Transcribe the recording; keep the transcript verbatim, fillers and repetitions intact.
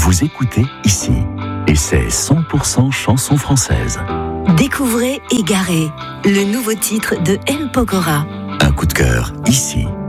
Vous écoutez ici, et c'est cent pour cent chanson française. Découvrez Égaré, le nouveau titre de M. Pokora. Un coup de cœur ici.